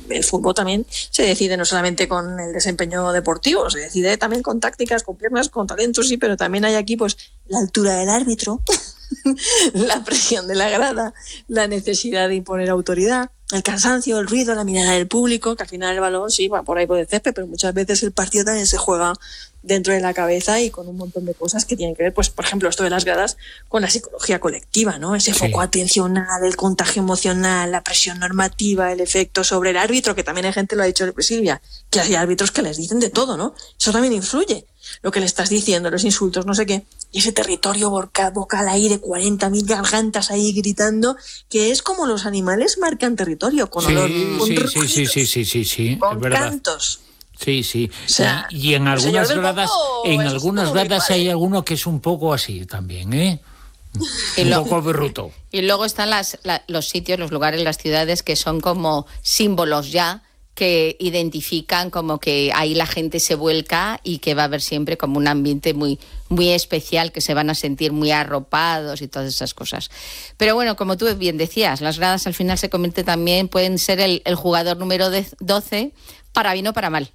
el fútbol también se decide no solamente con el desempeño deportivo, se decide también con tácticas, con piernas, con talentos, sí, pero también hay aquí pues la altura del árbitro, la presión de la grada, la necesidad de imponer autoridad, el cansancio, el ruido, la mirada del público, que al final el balón sí va por ahí por el césped, pero muchas veces el partido también se juega dentro de la cabeza y con un montón de cosas que tienen que ver, pues por ejemplo, esto de las gradas con la psicología colectiva, ¿no? Ese foco atencional, el contagio emocional, la presión normativa, el efecto sobre el árbitro, que también hay gente, lo ha dicho Silvia, que hay árbitros que les dicen de todo, ¿no? Eso también influye. Lo que le estás diciendo, los insultos, no sé qué, y ese territorio boca al aire, 40.000 gargantas ahí gritando, que es como los animales marcan territorio, con olor, con ruidos, con cantos. Sí. O sea, y en algunas gradas hay alguno que es un poco así también, ¿eh? Un poco bruto. Y luego están los sitios, los lugares, las ciudades que son como símbolos ya, que identifican como que ahí la gente se vuelca y que va a haber siempre como un ambiente muy, muy especial, que se van a sentir muy arropados y todas esas cosas. Pero bueno, como tú bien decías, las gradas al final se convierten también, pueden ser el jugador número 12, para bien o para mal.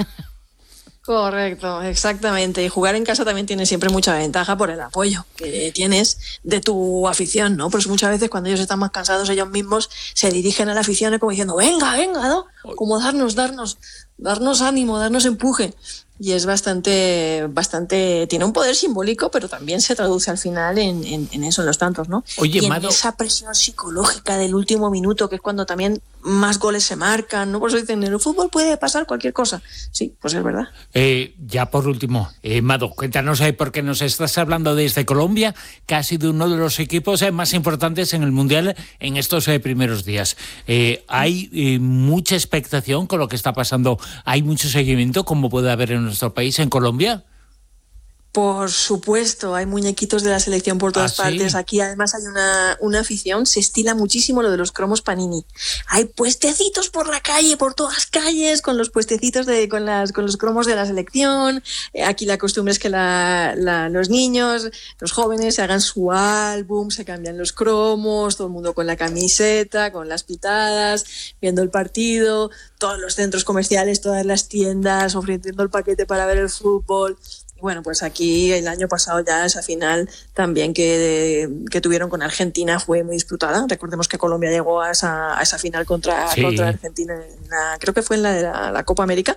Correcto, exactamente. Y jugar en casa también tiene siempre mucha ventaja por el apoyo que tienes de tu afición, ¿no? Pues muchas veces cuando ellos están más cansados, ellos mismos se dirigen a la afición como diciendo, venga, ¿no? Como darnos ánimo, darnos empuje. Y es bastante, tiene un poder simbólico, pero también se traduce al final en eso, en los tantos, ¿no? Oye, y en Mado, esa presión psicológica del último minuto, que es cuando también más goles se marcan, ¿no? Por eso dicen, en el fútbol puede pasar cualquier cosa. Sí, pues es verdad. Ya por último, Mado, cuéntanos, porque nos estás hablando desde Colombia, que ha sido uno de los equipos más importantes en el Mundial en estos primeros días. Hay mucha expectación con lo que está pasando, hay mucho seguimiento, como puede haber en nuestro país, en Colombia. Por supuesto, hay muñequitos de la selección por todas partes. Aquí además hay una afición, se estila muchísimo lo de los cromos Panini. Hay puestecitos por la calle, por todas calles, con los puestecitos con los cromos de la selección. Aquí la costumbre es que los niños, los jóvenes se hagan su álbum, se cambian los cromos, todo el mundo con la camiseta, con las pitadas, viendo el partido, todos los centros comerciales, todas las tiendas ofreciendo el paquete para ver el fútbol. Bueno, pues aquí el año pasado ya esa final también que tuvieron con Argentina fue muy disputada. Recordemos que Colombia llegó a esa final contra Argentina, creo que fue en la de la Copa América.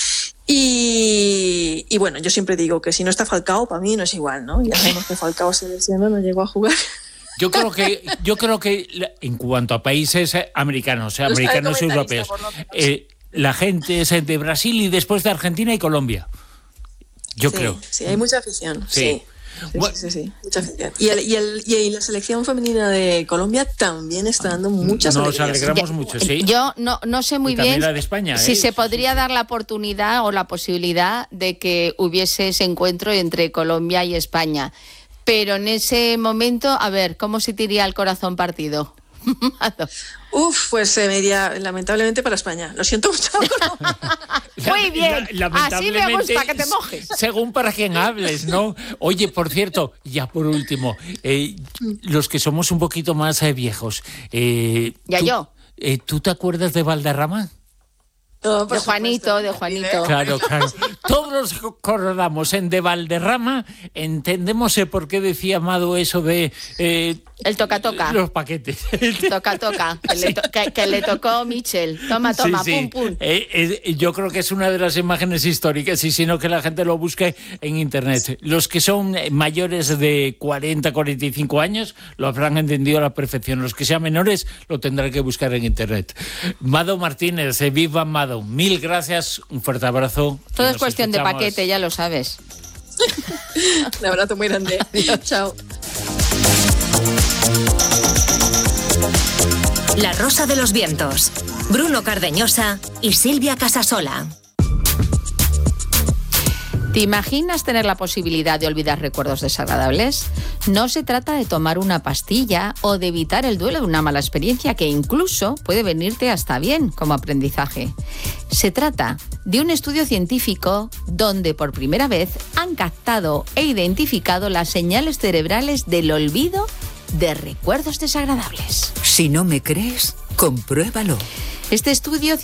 Y bueno, yo siempre digo que si no está Falcao, para mí no es igual, ¿no? Ya sabemos que Falcao se lesionó, no llegó a jugar. Yo creo que en cuanto a países americanos y europeos, la gente es de Brasil y después de Argentina y Colombia. Yo creo. Sí, hay mucha afición. Sí, mucha afición. Y la selección femenina de Colombia también está dando muchas alegrías. Nos alegramos mucho, sí. Yo no sé muy bien la de España, si se podría dar la oportunidad o la posibilidad de que hubiese ese encuentro entre Colombia y España. Pero en ese momento, a ver, ¿cómo se te iría el corazón partido? Pues se me iría lamentablemente para España. Lo siento mucho. Muy bien, así me gusta que te mojes. Según para quién hables, ¿no? Oye, por cierto, ya por último, los que somos un poquito más viejos. ¿Tú te acuerdas de Valderrama? De Juanito. Claro. Todos los que acordamos en de Valderrama entendemos por qué decía Amado eso de... el toca-toca. Los paquetes. Toca-toca, que le tocó Michel. Toma, pum, pum. Yo creo que es una de las imágenes históricas y si no que la gente lo busque en internet. Los que son mayores de 40, 45 años lo habrán entendido a la perfección. Los que sean menores lo tendrán que buscar en internet. Mado Martínez, viva Mado. Mil gracias, un fuerte abrazo. Todo es cuestión de paquete, ya lo sabes. Un abrazo muy grande. Chao. La Rosa de los Vientos. Bruno Cardeñosa y Silvia Casasola. ¿Te imaginas tener la posibilidad de olvidar recuerdos desagradables? No se trata de tomar una pastilla o de evitar el duelo de una mala experiencia que incluso puede venirte hasta bien como aprendizaje. Se trata de un estudio científico donde por primera vez han captado e identificado las señales cerebrales del olvido de recuerdos desagradables. Si no me crees, compruébalo. Este estudio